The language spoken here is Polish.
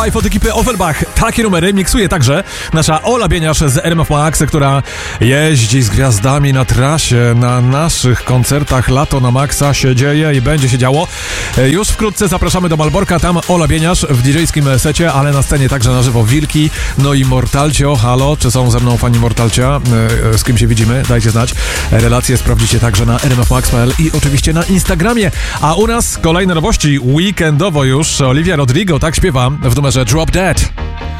Live od ekipy Offenbach. Takie numery miksuje także nasza Ola Bieniasz z RMF Max, która jeździ z gwiazdami na trasie. Na naszych koncertach Lato na Maxa się dzieje i będzie się działo. Już wkrótce zapraszamy do Malborka. Tam Ola Bieniasz w DJ-skim secie, ale na scenie także na żywo Wilki, no i Mortalcio. Halo, czy są ze mną fani Mortalcia? Z kim się widzimy? Dajcie znać. Relacje sprawdzicie także na rmfmax.pl i oczywiście na Instagramie. A u nas kolejne nowości. Weekendowo już Olivia Rodrigo tak śpiewa w numerze Drop Dead.